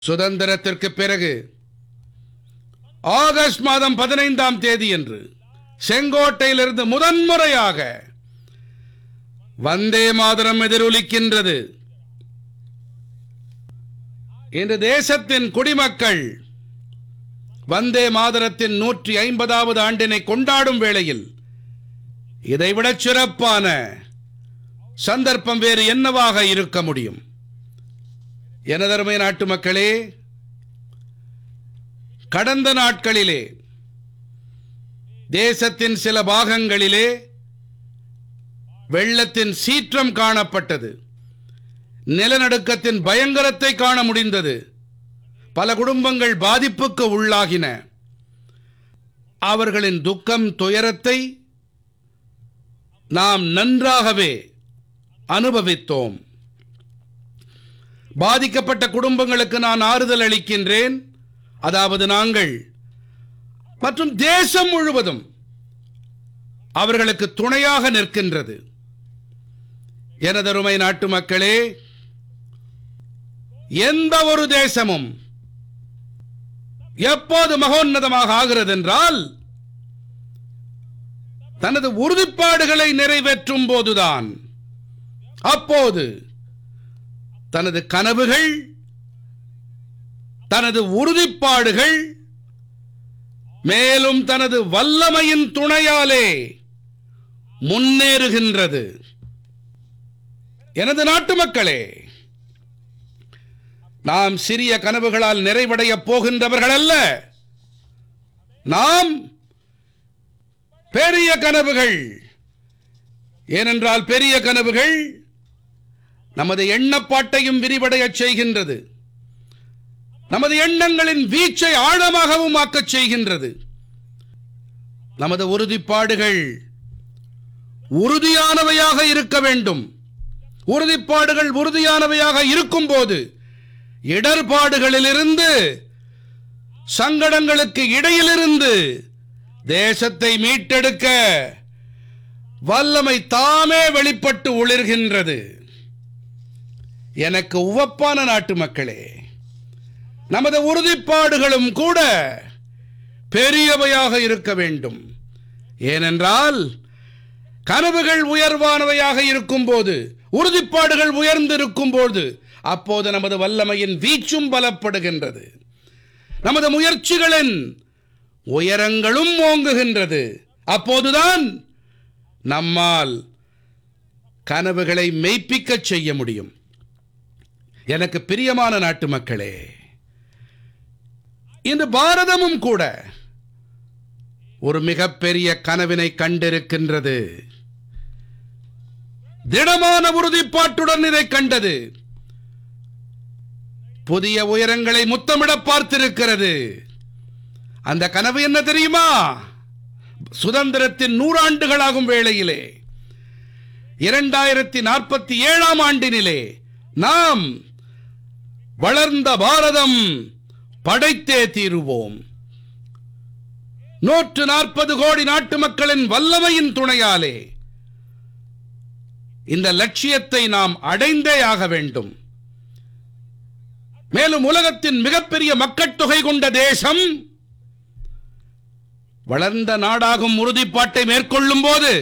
சுதந்திரத்திற்கு பிறகு ஆகஸ்ட் மாதம் 15ஆம் தேதியன்று செங்கோட்டையிலிருந்து முதன்முறையாக வந்தே மாதரம் எதிரொலிக்கின்றது. இன்று தேசத்தின் குடிமக்கள் வந்தே மாதரத்தின் 150வது ஆண்டினை கொண்டாடும் வேளையில் இதைவிட சிறப்பான சந்தர்ப்பம் வேறு என்னவாக இருக்க முடியும்? எனதருமை நாட்டு மக்களே, கடந்த நாட்களிலே தேசத்தின் சில பாகங்களிலே வெள்ளத்தின் சீற்றம் காணப்பட்டது. நிலநடுக்கத்தின் பயங்கரத்தை காண முடிந்தது. பல குடும்பங்கள் பாதிப்புக்கு உள்ளாகின. அவர்களின் துக்கம் துயரத்தை நாம் நன்றாகவே அனுபவித்தோம். பாதிக்கப்பட்ட குடும்பங்களுக்கு நான் ஆறுதல் அளிக்கின்றேன். அதாவது நாங்கள் மற்றும் தேசம் முழுவதும் அவர்களுக்கு துணையாக நிற்கின்றது. எனதருமை நாட்டு மக்களே, எந்த ஒரு தேசமும் எப்போது மகோன்னதமாக ஆகிறது என்றால் தனது உறுதிப்பாடுகளை நிறைவேற்றும் போதுதான். அப்போது தனது கனவுகள், தனது உறுதிப்பாடுகள், மேலும் தனது வல்லமையின் துணையாலே முன்னேறுகின்றது. எனது நாட்டு மக்களே, நாம் சிறிய கனவுகளால் நிறைவடைய போகின்றவர்கள் அல்ல. நாம் பெரிய கனவுகள். ஏனென்றால் பெரிய கனவுகள் நமது எண்ணப்பாட்டையும் விரிவடைய செய்கின்றது. நமது எண்ணங்களின் வீச்சை ஆழமாகவும் ஆக்கச் செய்கின்றது. நமது உறுதிப்பாடுகள் உறுதியானவையாக இருக்க வேண்டும். உறுதிப்பாடுகள் உறுதியானவையாக இருக்கும்போது இடர்பாடுகளிலிருந்து, சங்கடங்களுக்கு இடையிலிருந்து தேசத்தை மீட்டெடுக்க வல்லமை தாமே வெளிப்பட்டு ஒளிர்கின்றது. எனக்கு உவப்பான நாட்டு மக்களே, நமது உறுதிப்பாடுகளும் கூட பெரியவையாக இருக்க வேண்டும். ஏனென்றால் கனவுகள் உயர்வானவையாக இருக்கும்போது, உறுதிப்பாடுகள் உயர்ந்திருக்கும் போது, அப்போது நமது வல்லமையின் வீச்சும் பலப்படுகின்றது. நமது முயற்சிகளின் உயரங்களும் ஓங்குகின்றது. அப்போதுதான் நம்மால் கனவுகளை மெய்ப்பிக்க செய்ய முடியும். எனக்கு பிரியமான நாட்டு மக்களே, இந்த பாரதமும் கூட ஒரு மிகப்பெரிய கனவினை கண்டிருக்கின்றது. திடமான உறுதிப்பாட்டுடன் இதை கண்டது. புதிய உயரங்களை முத்தமிட பார்த்திருக்கிறது. அந்த கனவு என்ன தெரியுமா? சுதந்திரத்தின் 100 ஆண்டுகளாகும் வேளையிலே 2047ஆம் ஆண்டினிலே நாம் வளர்ந்த பாரதம் படைத்தே தீருவோம். 140 கோடி நாட்டு மக்களின் வல்லமையின் துணையாலே இந்த லட்சியத்தை நாம் அடைந்தே ஆக வேண்டும். மேலும் உலகத்தின் மிகப்பெரிய மக்கட்தொகை கொண்ட தேசம் வளர்ந்த நாடாகும் உறுதிப்பாட்டை மேற்கொள்ளும் போது,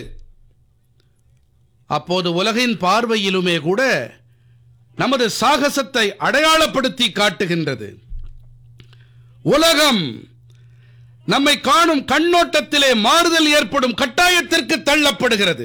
அப்போது உலகின் பார்வையிலுமே கூட நமது சாகசத்தை அடையாளப்படுத்தி காட்டுகின்றது. உலகம் நம்மை காணும் கண்ணோட்டத்திலே மாறுதல் ஏற்படும் கட்டாயத்திற்கு தள்ளப்படுகிறது.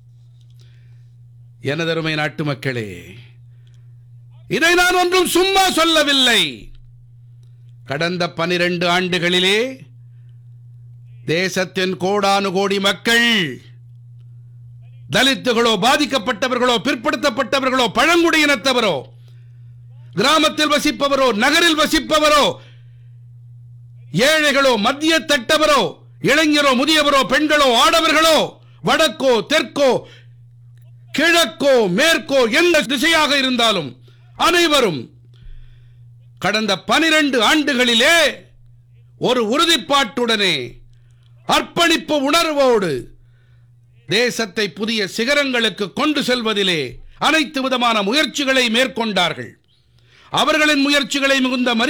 எனதருமை நாட்டு மக்களே, இதை நான் ஒன்றும் சும்மா சொல்லவில்லை. கடந்த 12 ஆண்டுகளிலே தேசத்தின் கோடானு கோடி மக்கள், தலித்துகளோ, பாதிக்கப்பட்டவர்களோ, பிற்படுத்தப்பட்டவர்களோ, பழங்குடியினத்தவரோ, கிராமத்தில் வசிப்பவரோ, நகரில் வசிப்பவரோ, ஏழைகளோ, மத்திய தட்டவரோ, இளைஞரோ, முதியவரோ, பெண்களோ, ஆடவர்களோ, வடக்கோ, தெற்கோ, கிழக்கோ, மேற்கோ, எந்த திசையாக இருந்தாலும் அனைவரும் கடந்த 12 ஆண்டுகளிலே ஒரு உறுதிப்பாட்டுடனே, அர்ப்பணிப்பு உணர்வோடு தேசத்தை புதிய சிகரங்களுக்கு கொண்டு செல்வதிலே அனைத்து விதமான முயற்சிகளை மேற்கொண்டார்கள். அவர்களின் முயற்சிகளை மிகுந்த